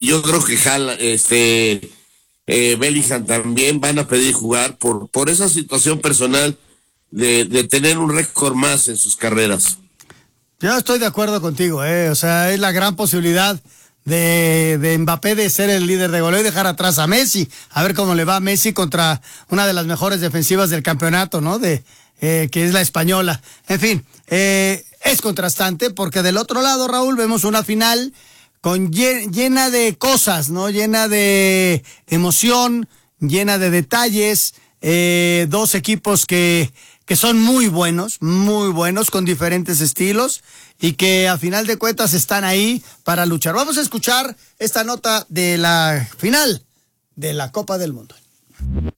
yo creo que Bellingham también van a pedir jugar por esa situación personal de tener un récord más en sus carreras. Yo estoy de acuerdo contigo, o sea, es la gran posibilidad de Mbappé de ser el líder de goleo y dejar atrás a Messi, a ver cómo le va a Messi contra una de las mejores defensivas del campeonato, ¿no? Que es la española. En fin, es contrastante porque del otro lado, Raúl, vemos una final llena de cosas, ¿no? Llena de emoción, llena de detalles, dos equipos que son muy buenos, con diferentes estilos y que a final de cuentas están ahí para luchar. Vamos a escuchar esta nota de la final de la Copa del Mundo.